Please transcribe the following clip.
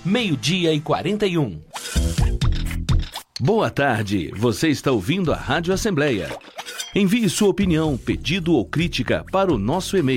12:41. Boa tarde, você está ouvindo a Rádio Assembleia. Envie sua opinião, pedido ou crítica para o nosso e-mail